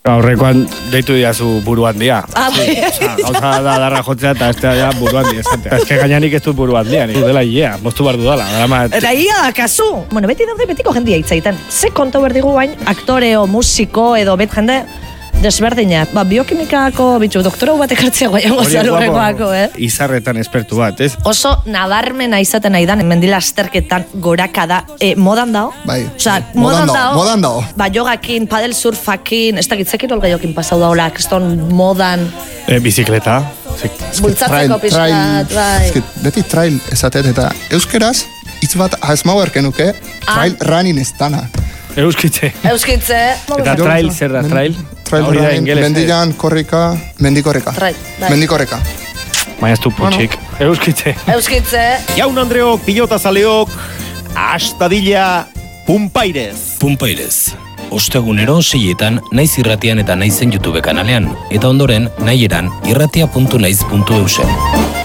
Aurrekoan deitu diazu buru handia. Gauza da darra jotzea eta ez da buru handia esatea. Ez que gainanik ez dut buru handia, nik dela ia, moztu bar dudala. Eta ia da, kasu! Bueno, beti daude betiko jendia hitzaiten. Ze kontu berdigu bain, aktoreo, musiko edo bet jende desberdinak. Biokimikako bitxu, doktorau bat ekartzea guaiango zalurrekoako, Izarretan espertu bat, ez? Oso nabarmena izaten nahi dan, mendila asterketan gorakada, modan dao? Bai, modan dao. Jogakin, padel surfakin, ez dakitzekin olgaiokin pasau daula, kriston modan... Bizikleta. Bultzatzeko pixkat, bai. Beti trail esatet eta euskeraz, hitz bat asmau erkenuke, trail running ez dana. Euskitze. Eta trail, zer da, trail? Trail running, mendigan, korrika, mendikorreka. Mendikorreka. Baina ez du putxik. Euskitze. Jaun Andreok, pilotazaleok, astadilla, Pumpairez. Pumpairez. Ostegunero 6etan Naiz Irratian eta Naizen YouTube kanalean. Eta ondoren, nahieran irratia.naiz.eusen.